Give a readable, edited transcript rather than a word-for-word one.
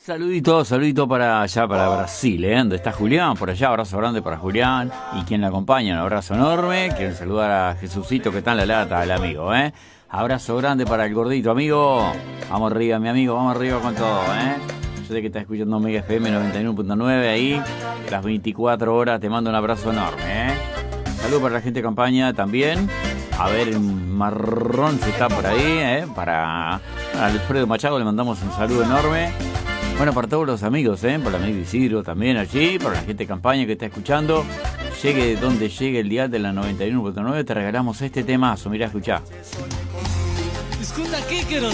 Saludito para allá, para Brasil, donde está Julián, por allá, abrazo grande para Julián y quien le acompaña, un abrazo enorme. Quiero saludar a Jesucito que está en la lata, el amigo, Abrazo grande para el gordito, amigo. Vamos arriba, mi amigo, vamos arriba con todo, Yo sé que estás escuchando Mega FM 91.9 ahí, las 24 horas, te mando un abrazo enorme, Saludos para la gente de campaña también. A ver, Marrón se está por ahí, para Alfredo Machado le mandamos un saludo enorme. Bueno, para todos los amigos, para el amigo Isidro también allí, para la gente de campaña que está escuchando. Llegue donde llegue el día de la 91.9, te regalamos este temazo. Mirá, escuchá. Escuta, ¿qué quiero?